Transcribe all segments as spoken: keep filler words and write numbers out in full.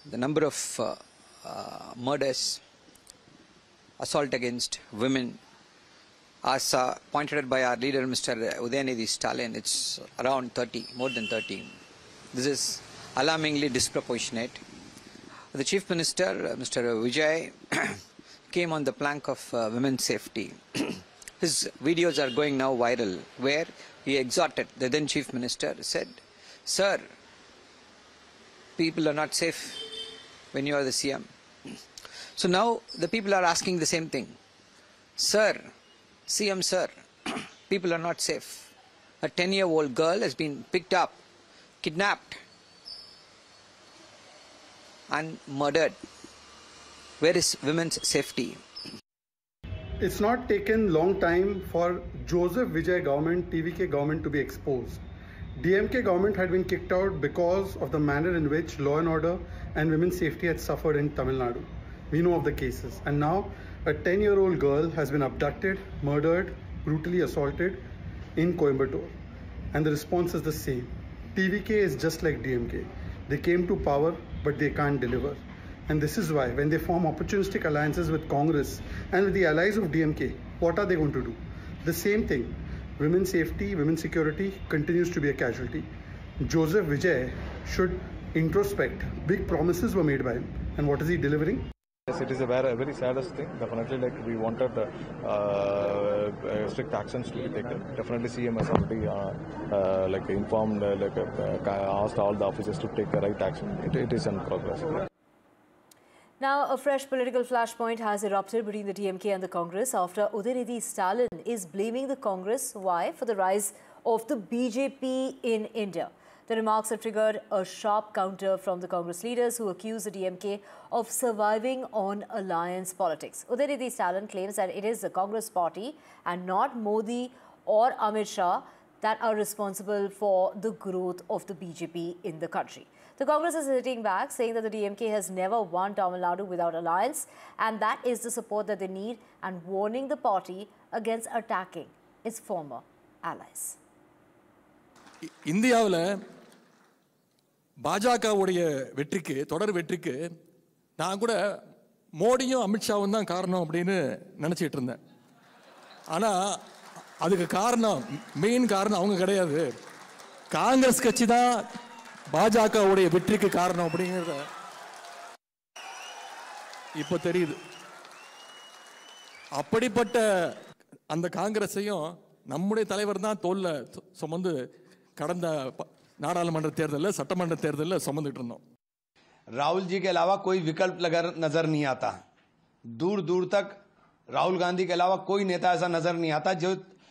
the number of uh, uh, murders, assault against women, as uh, pointed out by our leader, Mister Udayanidhi Stalin, it's around thirty, more than thirty. This is alarmingly disproportionate. The Chief Minister, uh, Mister Vijay, came on the plank of uh, women's safety. His videos are going now viral, where he exhorted, the then Chief Minister said, "Sir, people are not safe when you are the C M. So now the people are asking the same thing. Sir, C M sir, people are not safe. A ten-year-old girl has been picked up, kidnapped and murdered. Where is women's safety?" It's not taken long time for Joseph Vijay government, T V K government to be exposed. D M K government had been kicked out because of the manner in which law and order and women's safety had suffered in Tamil Nadu. We know of the cases. And now a ten-year-old girl has been abducted, murdered, brutally assaulted in Coimbatore. And the response is the same. T V K is just like D M K. They came to power, but they can't deliver. And this is why, when they form opportunistic alliances with Congress and with the allies of D M K, what are they going to do? The same thing. Women's safety, women's security continues to be a casualty. Joseph Vijay should introspect. Big promises were made by him. And what is he delivering? Yes, it is a very, very saddest thing. Definitely, like we wanted uh, uh, strict actions to be taken. Definitely, C M has already uh, uh, like informed, uh, like uh, asked all the officers to take the right action. It, it is in progress. Now, a fresh political flashpoint has erupted between the D M K and the Congress after Udayanidhi Stalin is blaming the Congress. Why? For the rise of the B J P in India. The remarks have triggered a sharp counter from the Congress leaders who accuse the D M K of surviving on alliance politics. Udayanidhi Stalin claims that it is the Congress party and not Modi or Amit Shah that are responsible for the growth of the B J P in the country. The Congress is hitting back, saying that the D M K has never won Tamil Nadu without alliance, and that is the support that they need, and warning the party against attacking its former allies. இந்தியாவில் பாஜகவுடைய வெற்றிக்கு தொடர் வெற்றிக்கு நான் கூட மோடியும் அமித்ஷாவும் தான் காரணம் அப்படின்னு நினச்சிட்டு இருந்தேன். ஆனால் அதுக்கு காரணம் மெயின் காரணம் அவங்க கிடையாது. காங்கிரஸ் கட்சி தான் பாஜகவுடைய வெற்றிக்கு காரணம் அப்படிங்கிறத இப்போ தெரியுது. அப்படிப்பட்ட அந்த காங்கிரஸையும் நம்முடைய தலைவர் தான் தோல்ல சுமந்து கடந்த நாடாளுமன்ற தேர்தலில் சட்டமன்ற தேர்தலில் சுமந்துட்டு இருந்தோம். राहुल जी के अलावा कोई विकल्प नजर नहीं आता. दूर दूर तक राहुल गांधी के अलावा कोई नेता ऐसा नजर नहीं आता जो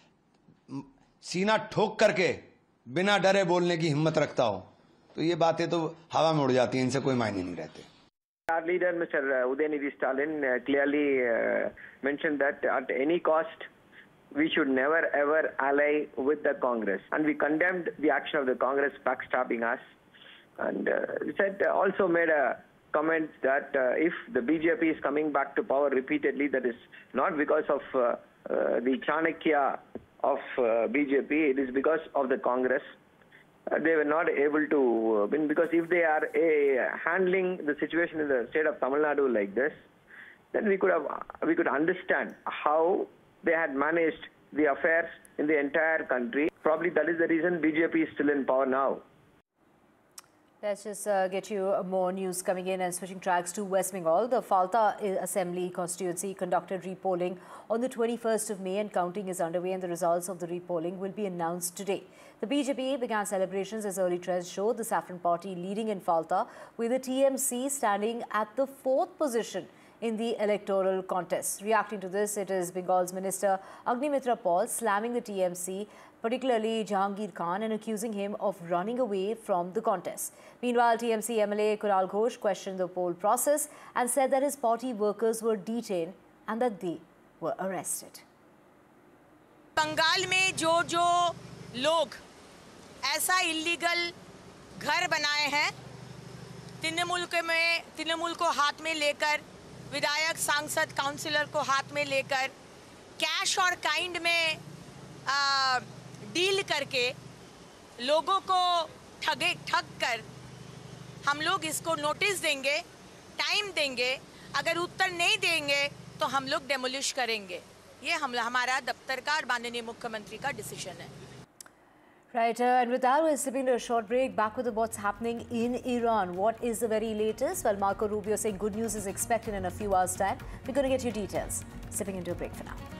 सीना ठोक करके बिना डरे बोलने की हिम्मत रखता हो. तो ये बातें तो हवा में उड़ जाती हैं, इनसे कोई मायने नहीं रहते. Our leader, Mister Udayanidhi Stalin, uh, clearly uh, mentioned that at any cost we should never ever ally with the Congress, and we condemned the action of the Congress backstabbing us. And uh, he said uh, also made a comment that uh, if the B J P is coming back to power repeatedly, that is not because of uh, uh, the Chanakya of uh, B J P, it is because of the Congress. Uh, they were not able to uh, win, because if they are uh, handling the situation in the state of Tamil Nadu like this, then we could have we could understand how they had managed the affairs in the entire country. Probably that is the reason B J P is still in power now. Let's just uh, get you more news coming in, and switching tracks to West Bengal. The Falta Assembly constituency conducted repolling on the twenty-first of May, and counting is underway, and the results of the repolling will be announced today. The B J P began celebrations as early trends showed the Saffron Party leading in Falta, with the T M C standing at the fourth position in the electoral contest. Reacting to this, it is Bengal's Minister Agnimitra Paul slamming the T M C, particularly Jahangir Khan, and accusing him of running away from the contest. Meanwhile, T M C M L A Kunal Ghosh questioned the poll process and said that his party workers were detained and that they were arrested. Bengal में जो जो लोग ऐसा illegal घर बनाए हैं, तृणमूल के में तृणमूल को हाथ में लेकर, विधायक, सांसद, काउंसिलर को हाथ में लेकर, कैश और काइंड में आ, डील करके लोगों को ठगे ठग कर हम लोग इसको नोटिस देंगे, टाइम देंगे, अगर उत्तर नहीं देंगे तो हम लोग डेमोलिश करेंगे। ये हम हमारा दफ्तर का और माननीय मुख्यमंत्री का डिसीजन है। Right, uh, and with that, we're slipping to a short break. Back with what's happening in Iran. What is the very latest? Well, Marco Rubio saying good news is expected in a few hours' time. We're going to get you details. Slipping into a break for now.